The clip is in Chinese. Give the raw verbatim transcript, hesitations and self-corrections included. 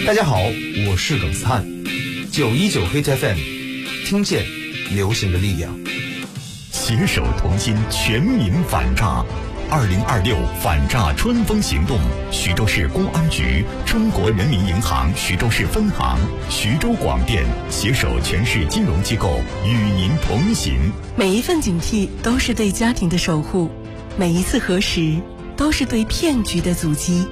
大家好，我是耿斯汉，九一九 Hit F M， 听见流行的力量。 携手同心，全民反诈。二零二六反诈春风行动，徐州市公安局、中国人民银行徐州市分行、徐州广电携手全市金融机构与您同行。 每一份警惕都是对家庭的守护，每一次核实都是对骗局的阻击。